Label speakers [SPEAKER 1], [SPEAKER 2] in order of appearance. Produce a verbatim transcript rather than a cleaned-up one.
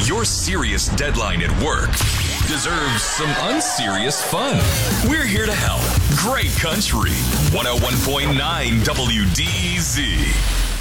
[SPEAKER 1] Your serious deadline at work deserves some unserious fun. We're here to help. Great Country, one oh one point nine W D Z.